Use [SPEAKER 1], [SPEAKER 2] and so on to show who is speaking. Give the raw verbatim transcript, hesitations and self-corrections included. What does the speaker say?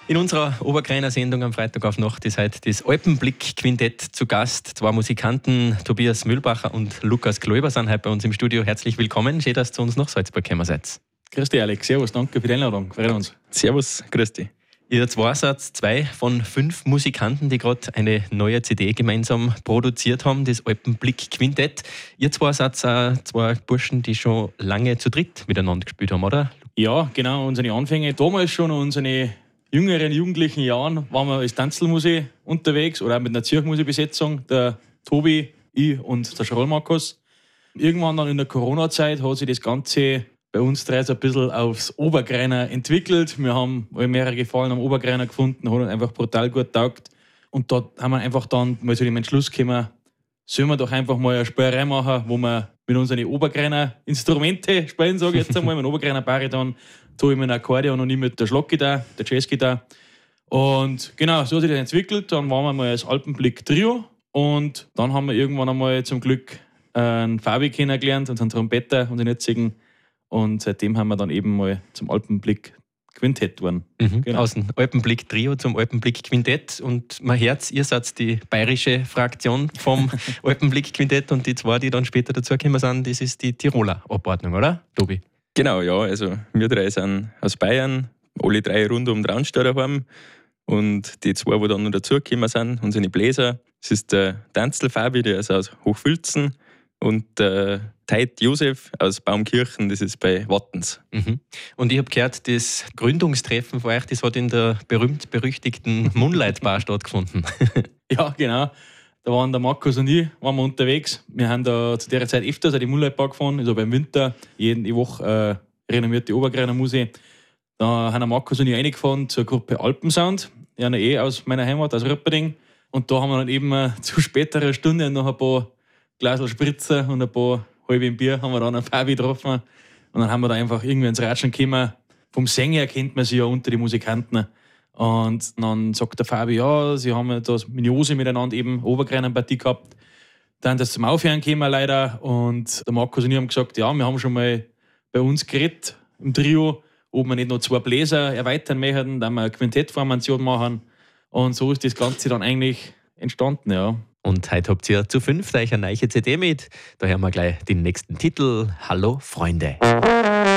[SPEAKER 1] In unserer Oberkreiner Sendung am Freitag auf Nacht ist heute das Alpenblick-Quintett zu Gast. Zwei Musikanten, Tobias Mühlbacher und Lukas Gläuber, sind heute bei uns im Studio. Herzlich willkommen. Schön, dass ihr zu uns nach Salzburg gekommen seid.
[SPEAKER 2] Grüß dich, Alex. Servus, danke für die Einladung. Freuen uns.
[SPEAKER 3] Servus, grüß dich.
[SPEAKER 1] Ihr zwei seid zwei von fünf Musikanten, die gerade eine neue C D gemeinsam produziert haben, das Alpenblick-Quintett. Ihr zwei seid auch zwei Burschen, die schon lange zu dritt miteinander gespielt haben, oder?
[SPEAKER 2] Ja, genau. Unsere Anfänge damals schon, unsere jüngeren, jugendlichen Jahren, waren wir als Tanzelmusik unterwegs oder auch mit einer Zirchmusik-Besetzung. Der Tobi, ich und der Schroll Markus. Irgendwann dann in der Corona-Zeit hat sich das Ganze bei uns drei so ein bisschen aufs Oberkreiner entwickelt. Wir haben mehrere Gefallen am Oberkreiner gefunden, hat uns einfach brutal gut getaugt. Und da haben wir einfach dann mal zu dem Entschluss gekommen, sollen wir doch einfach mal eine Spielerei machen, wo wir mit unseren Oberkreiner Instrumente spielen, sage ich jetzt einmal, mit dem Oberkreiner Bariton, tue ich mit dem Akkordeon und ich mit der Schlaggitarre, der Jazzgitarre. Und genau, so hat sich das entwickelt. Dann waren wir mal als Alpenblick-Trio und dann haben wir irgendwann einmal zum Glück einen Fabi kennengelernt, unseren Trompeter und den jetzigen. Und seitdem haben wir dann eben mal zum Alpenblick-Quintett geworden.
[SPEAKER 1] Mhm. Genau. Aus dem Alpenblick-Trio zum Alpenblick-Quintett. Und man hört, ihr seid die bayerische Fraktion vom Alpenblick-Quintett und die zwei, die dann später dazugekommen sind, das ist die Tiroler Abordnung, oder, Tobi?
[SPEAKER 3] Genau, ja. Also wir drei sind aus Bayern, alle drei rund um Traunstein daheim. Und die zwei, die dann noch dazugekommen sind, unsere Bläser, das ist der Tanzel Fabi, der ist aus Hochfülzen. Und der Teit Josef aus Baumkirchen, das ist bei Wattens.
[SPEAKER 1] Mhm. Und ich habe gehört, das Gründungstreffen von euch, das hat in der berühmt-berüchtigten Moonlight Bar stattgefunden.
[SPEAKER 2] Ja, genau. Da waren der Markus und ich waren wir unterwegs. Wir haben da zu der Zeit öfters an die Moonlight Bar gefahren, also beim Winter, jede Woche äh, renommierte Oberkreiner Musik. Da haben der Markus und ich reingefahren zur Gruppe Alpensound, ja eh aus meiner Heimat, aus Röperding. Und da haben wir dann eben äh, zu späterer Stunde noch ein paar Glasl Spritzer und ein paar halbe Bier haben wir dann einen Fabi getroffen. Und dann haben wir da einfach irgendwie ins Ratschen gekommen. Vom Sänger kennt man sie ja unter die Musikanten. Und dann sagt der Fabi, ja, sie haben ja das mit Jose miteinander eben Oberkreiner Partie gehabt. Dann das zum Aufhören gekommen leider. Und der Markus und ich haben gesagt, ja, wir haben schon mal bei uns geredet im Trio, ob wir nicht noch zwei Bläser erweitern möchten, dann wir eine Quintettformation machen. Und so ist das Ganze dann eigentlich entstanden, ja.
[SPEAKER 1] Und heute habt ihr zu fünf euch eine neue C D mit. Da hören wir gleich den nächsten Titel. Hallo Freunde.